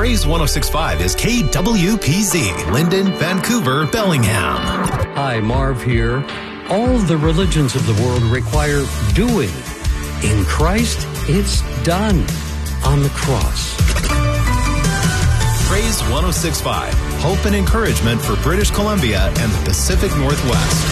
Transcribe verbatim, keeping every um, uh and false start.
Praise one oh six point five is K W P Z, Linden, Vancouver, Bellingham. Hi, Marv here. All the religions of the world require doing. In Christ, it's done on the cross. Praise one oh six point five, hope and encouragement for British Columbia and the Pacific Northwest.